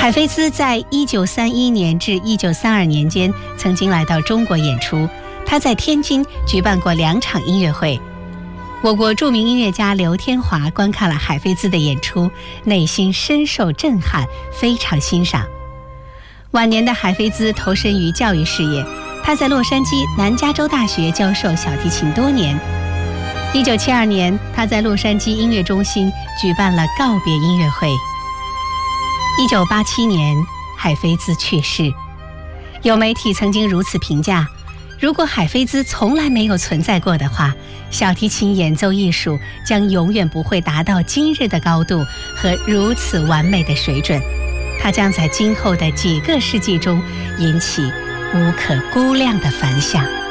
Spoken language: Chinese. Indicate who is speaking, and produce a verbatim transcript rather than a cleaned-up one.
Speaker 1: 海菲兹在一九三一年至一九三二年间曾经来到中国演出，他在天津举办过两场音乐会。我国著名音乐家刘天华观看了海菲兹的演出，内心深受震撼，非常欣赏。晚年的海菲兹投身于教育事业，他在洛杉矶南加州大学教授小提琴多年。一九七二年，他在洛杉矶音乐中心举办了告别音乐会。一九八七年，海菲兹去世。有媒体曾经如此评价：如果海菲兹从来没有存在过的话，小提琴演奏艺术将永远不会达到今日的高度和如此完美的水准。它将在今后的几个世纪中引起无可估量的反响。